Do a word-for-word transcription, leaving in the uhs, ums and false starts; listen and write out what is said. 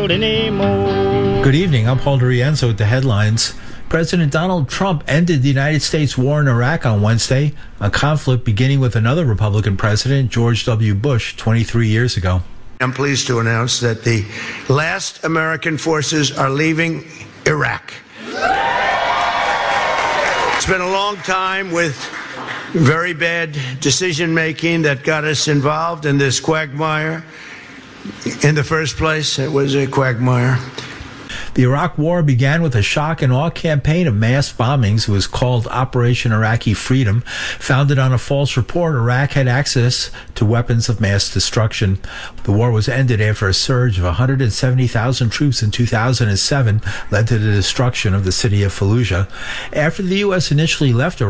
world anymore. Good evening. I'm Paul DeRienzo with the headlines. President Donald Trump ended the United States war in Iraq on Wednesday, a conflict beginning with another Republican president, George W. Bush, twenty-three years ago. I'm pleased to announce that the last American forces are leaving Iraq. It's been a long time with very bad decision-making that got us involved in this quagmire. In the first place, it was a quagmire. The Iraq War began with a shock and awe campaign of mass bombings. It was called Operation Iraqi Freedom. Founded on a false report, Iraq had access to weapons of mass destruction. The war was ended after a surge of one hundred seventy thousand troops in two thousand seven led to the destruction of the city of Fallujah. After the U S initially left Iraq,